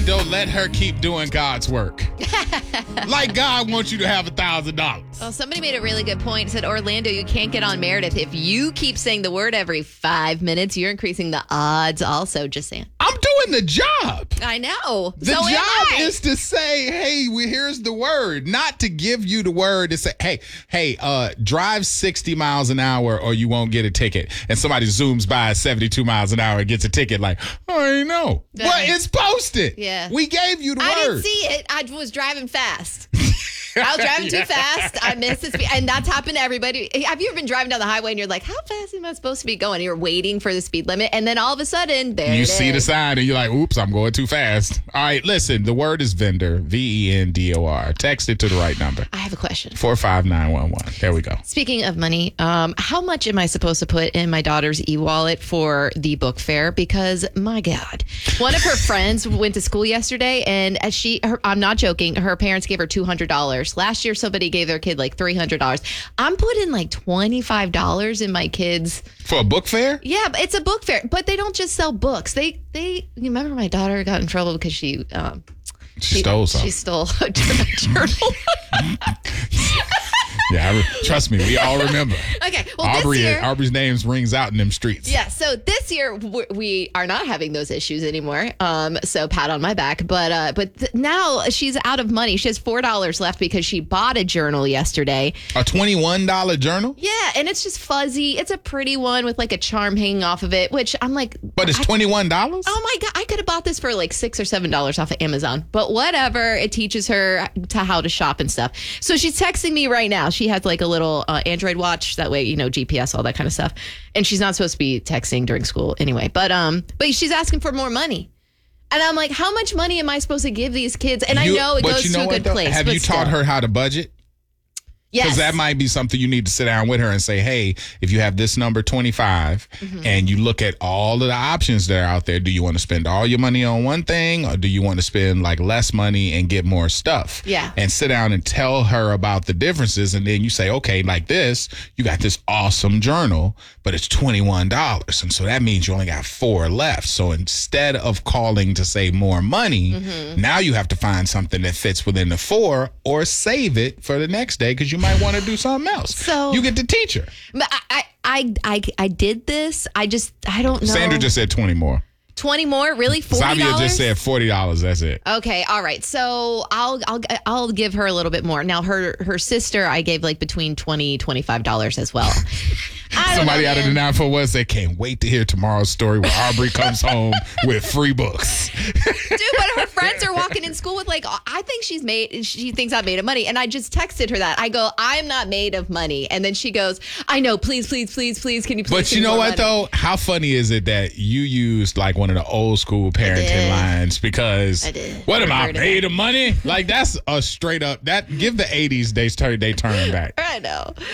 Orlando, let her keep doing God's work. Like God wants you to have $1,000. Well, somebody made a really good point. Said, Orlando, you can't get on Meredith. If you keep saying the word every 5 minutes, you're increasing the odds also. Just saying. I'm doing the job. I know. The job is to say, hey, here's the word, not to give you the word to say, hey, drive 60 miles an hour or you won't get a ticket. And somebody zooms by at 72 miles an hour and gets a ticket like, I know. Well, it's posted. Yeah. We gave you the word. I didn't see it. I was driving fast. I was driving too fast. I missed the speed. And that's happened to everybody. Have you ever been driving down the highway and you're like, how fast am I supposed to be going? You're waiting for the speed limit. And then all of a sudden, you see the sign and you're like, oops, I'm going too fast. All right, listen, the word is vendor, VENDOR. Text it to the right number. I have a question. 45911. There we go. Speaking of money, how much am I supposed to put in my daughter's e-wallet for the book fair? Because, my God, one of her friends went to school yesterday and I'm not joking, her parents gave her $200. Last year, somebody gave their kid like $300. I'm putting like $25 in my kids. For a book fair? Yeah, but it's a book fair. But they don't just sell books. You remember my daughter got in trouble because she stole something. She stole a journal. Yeah, trust me, we all remember. Okay, well, this year, Aubrey's name rings out in them streets. Yeah, so this year we are not having those issues anymore. So pat on my back. But now she's out of money. She has $4 left because she bought a journal yesterday. A $21 journal? Yeah, and it's just fuzzy. It's a pretty one with like a charm hanging off of it, which I'm like. But it's $21? Oh my God, I could have bought this for like $6 or $7 off of Amazon. But whatever, it teaches her to how to shop and stuff. So she's texting me right now. She has like a little Android watch. That way, GPS, all that kind of stuff. And she's not supposed to be texting during school anyway. But she's asking for more money. And I'm like, how much money am I supposed to give these kids? And I know it goes to a good place. Have you taught her how to budget? Yes. Because that might be something you need to sit down with her and say, hey, if you have this number 25 and you look at all of the options that are out there, do you want to spend all your money on one thing or do you want to spend like less money and get more stuff? Yeah. And sit down and tell her about the differences. And then you say, okay, like this, you got this awesome journal, but it's $21. And so that means you only got 4 left. So instead of calling to save more money, now you have to find something that fits within the 4 or save it for the next day because you might want to do something else. So you get to teach her. But I did this. I don't know. Sandra just said 20 more. 20 more? Really? $40? Zavia just said $40. That's it. Okay. All right. So I'll give her a little bit more. Now her sister, I gave like between $20, $25 as well. Somebody out of the 941 said, can't wait to hear tomorrow's story where Aubrey comes home with free books. Dude, but her friends are walking in school with like, I think she thinks I'm made of money. And I just texted her that. I go, I'm not made of money. And then she goes, I know, please, please, please, please, can you please? But you know what though? How funny is it that you used like one of the old school parenting lines because what am I made of money? Like that's a straight up, give the 80s, they turn back. I know.